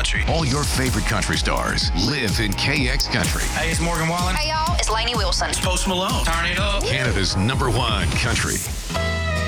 country. All your favorite country stars live in KX Country. Hey, it's Morgan Wallen. Hey, y'all, it's Lainey Wilson. It's Post Malone. Turn it up. Canada's #1 country.